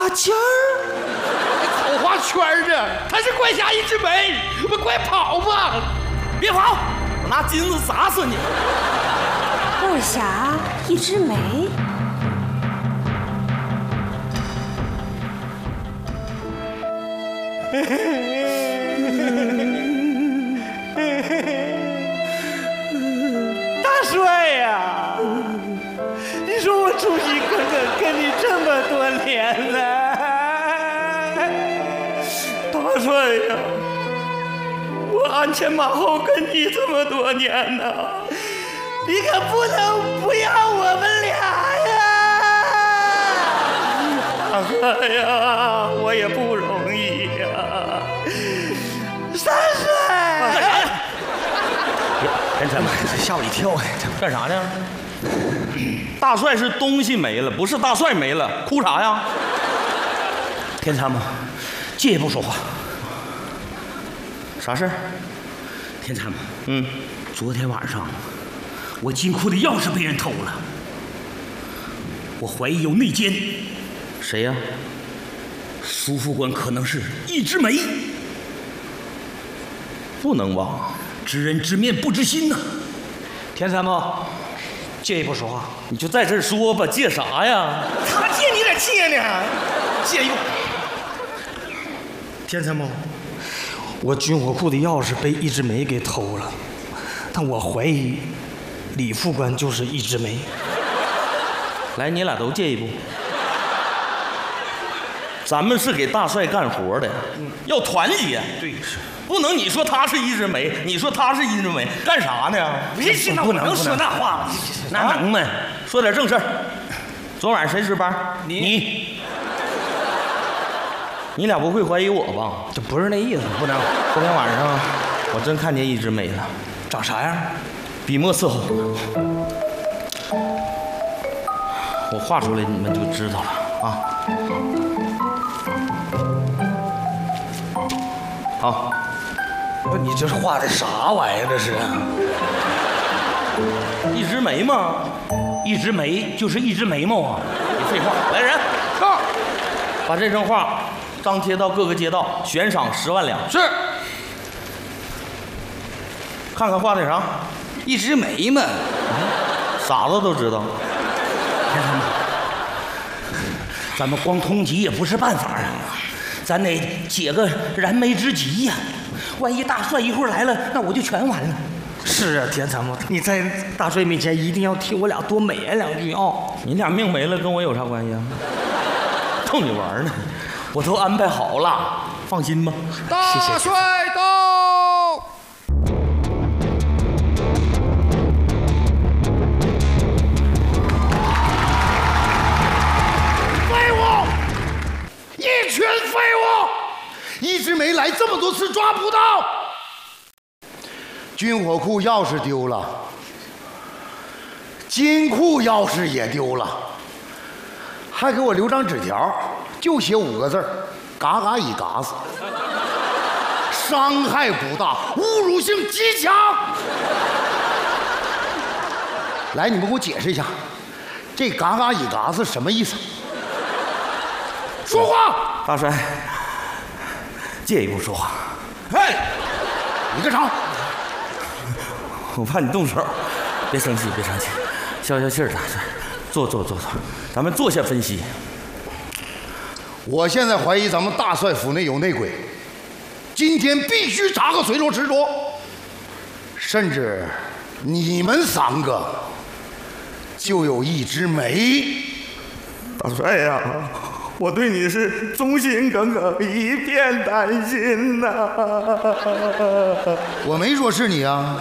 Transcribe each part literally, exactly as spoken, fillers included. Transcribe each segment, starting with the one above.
钱儿， 口花圈的，他是怪侠一枝梅，我快跑吧！别跑，我拿金子砸死你！ 怪侠一枝梅。 大帅呀，你说我出席哥哥跟你这么多年了，大帅呀，我鞍前马后跟你这么多年呢，你可不能不要我们俩呀！大帅呀，我也不容易呀，大帅。 天才们吓我一跳哎！干啥呢？大帅是东西没了，不是大帅没了，哭啥呀？天参谋，借一步说话。啥事儿？ 天参谋， 嗯， 昨天晚上我金库的钥匙被人偷了，我怀疑有内奸。 谁呀？ 苏副官可能是一枝梅。 不能吧？ 知人知面不知心呐、啊！ 天参谋，借一步说话。 你就在这儿说吧，借啥呀？ 他借你得借呢，借一步。天参谋，我军火库的钥匙被一枝梅给偷了，但我怀疑李副官就是一枝梅。 来，你俩都借一步。咱们是给大帅干活的，嗯、要团结。 对，是。 不能你说他是一枝梅，你说他是一枝梅，干啥呢？ 别信了，不能说那话了， 那能吗？说点正事儿。昨晚谁值班？ 你你你俩不会怀疑我吧？ 这不是那意思，不能。 昨天晚上我真看见一枝梅了， 长啥样？ 笔墨伺候。我画出来你们就知道了啊。好。 不，你这是画的啥玩意儿？这是一枝梅吗？ 一枝梅就是一枝眉毛啊！ 你废话，来人，到，把这张画张贴到各个街道，悬赏十万两。 是。 看看画的啥？ 一枝梅嘛。 傻子都知道。 天参谋，咱们光通缉也不是办法啊，咱得解个燃眉之急呀、啊。万一大帅一会儿来了，那我就全完了。 是啊，天参谋，你在大帅面前一定要替我俩多美言两句啊、哦！ 你俩命没了，跟我有啥关系啊？逗你玩呢，我都安排好了，放心吧。 大帅到！废物！一群废物！一枝梅来这么多次抓不到，军火库钥匙丢了，金库钥匙也丢了，还给我留张纸条，就写五个字儿：嘎嘎一嘎子，伤害不大，侮辱性极强。来，你们给我解释一下，这嘎嘎一嘎子什么意思？说话！ 大帅。借一步说话。 哎，你干啥？ 我怕你动手，别生气，别生气，消消气儿，大帅，坐坐坐坐，咱们坐下分析。 我现在怀疑咱们大帅府内有内鬼，今天必须查个水落石出。甚至你们三个就有一枝梅。 大帅呀、啊！我对你是忠心耿耿，一片担心呐、啊。 我没说是你啊。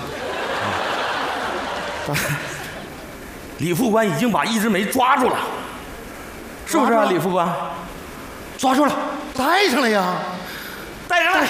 李副官已经把一枝梅抓住了，是不是啊？李副官， 抓住了，带上了呀， 带上了。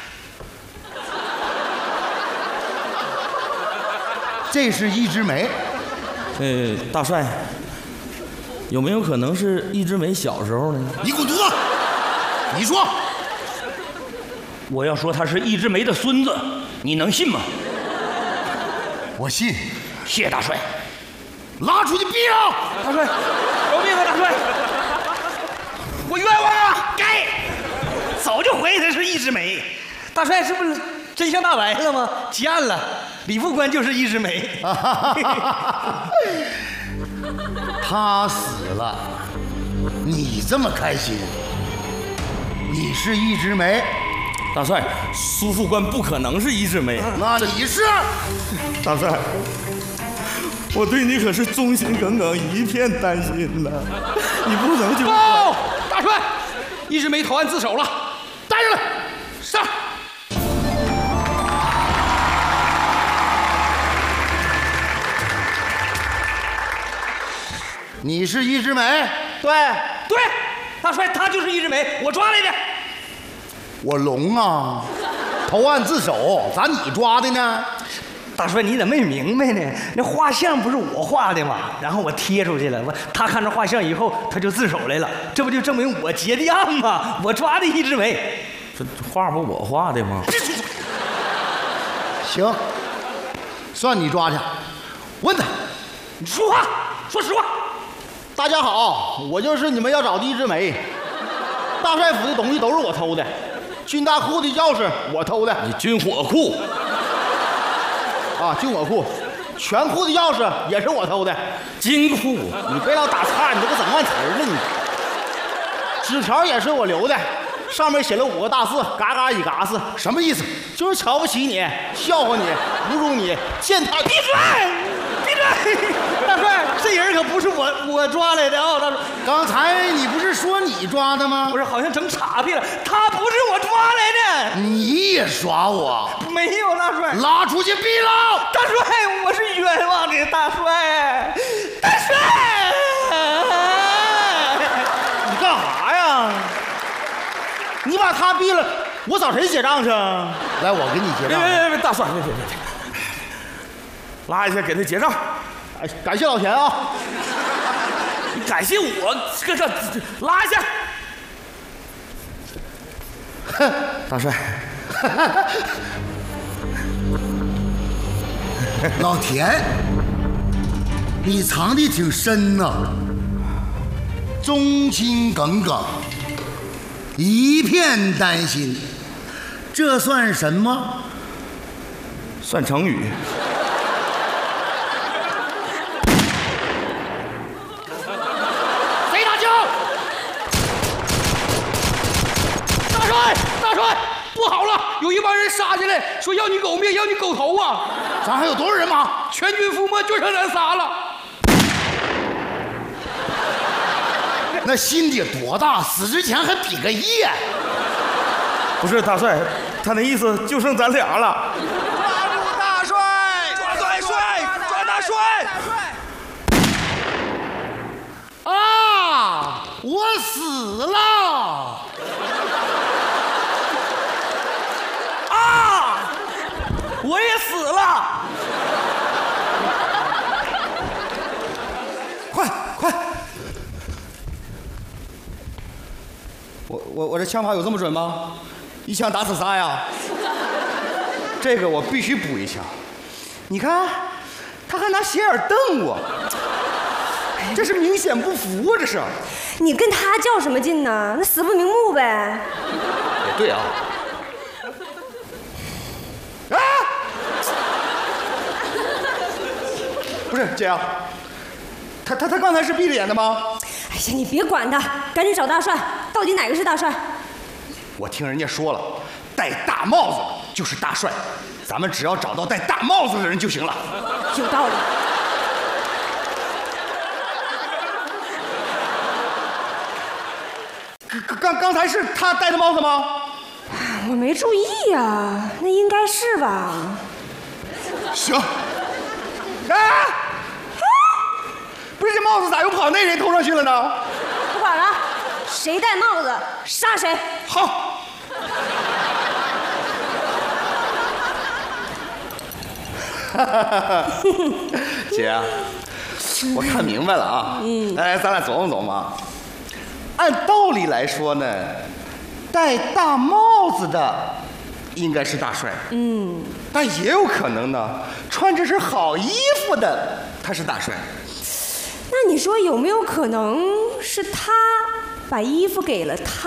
这是一枝梅。 呃，大帅。有没有可能是一枝梅小时候呢？ 你滚犊子！你说， 我要说他是一枝梅的孙子，你能信吗？ 我信。 谢大帅。 拉出去毙了！ 大帅，饶命啊！大帅。 我冤枉啊！该，早就怀疑他是一枝梅。大帅是不是真相大白了吗？结案了，李副官就是一枝梅。 他死了，你这么开心？你是一枝梅？ 大帅，苏副官不可能是一枝梅。 那你是？ 大帅，我对你可是忠心耿耿，一片担心呐，你不能就…… 报，大帅，一枝梅投案自首了，带上来，上。 你是一枝梅？ 对对，大帅他就是一枝梅，我抓来的。 我聋啊！投案自首，咋你抓的呢？ 大帅，你怎么没明白呢？那画像不是我画的吗？然后我贴出去了，我他看着画像以后，他就自首来了，这不就证明我结的案吗？我抓的一枝梅， 这画不我画的吗？ 行，算你抓去。问他， 你说话，说实话。 大家好，我就是你们要找的一枝梅。大帅府的东西都是我偷的，军大库的钥匙我偷的。 你军火库啊，军火库，全库的钥匙也是我偷的。 金库， 你别老打岔，你这个整乱词儿了你。纸条也是我留的，上面写了五个大字，嘎嘎一嘎子， 什么意思？ 就是瞧不起你，笑话你，侮辱你，践踏。 闭嘴！闭嘴！大帅，这人可不是我我抓来的啊、哦！大帅， 刚才你不是说你抓的吗？ 不是，好像整岔劈了，他不是我抓来的。 你也耍我？ 没有，大帅。 拉出去毙了！ 大帅，我是冤枉的，大帅。大帅， 你干啥呀？你把他毙了，我找谁结账去？ 来，我给你结别账。 别别别，大帅，别别别，拉一下给他结账。 哎，感谢老田啊！ 你感谢我，这个拉一下。大帅， 老田，你藏的挺深呐，忠心耿耿，一片担心，这算什么？ 算成语。 谁打枪？大帅，大帅，不好了！有一帮人杀进来，说要你狗命，要你狗头啊！ 咱还有多少人马？ 全军覆没，就剩咱仨了。 那心得多大？死之前还比个耶！ 不是大帅，他那意思就剩咱俩了。 抓住大帅！抓大帅！抓大帅！ 啊！我死了！ 啊！我也死了！ 快快！我我我这枪法有这么准吗？一枪打死仨呀！这个我必须补一枪。你看，他还拿斜眼瞪我，这是明显不服啊！这是。 你跟他较什么劲呢？那死不瞑目呗。 也对啊。啊！不是姐啊，他他他刚才是闭着眼的吗？ 哎呀，你别管他，赶紧找大帅，到底哪个是大帅？ 我听人家说了，戴大帽子就是大帅，咱们只要找到戴大帽子的人就行了。 有道理。 刚刚刚才是他戴的帽子吗？ 我没注意呀、啊，那应该是吧？ 行。啊！不是这帽子咋又跑那人头上去了呢？ 不管了，谁戴帽子杀谁。 好。姐，我看明白了啊。嗯。来来，咱俩琢磨琢磨。按道理来说呢，戴大帽子的应该是大帅。嗯。但也有可能呢，穿着身好衣服的他是大帅。 那你说有没有可能是他把衣服给了他。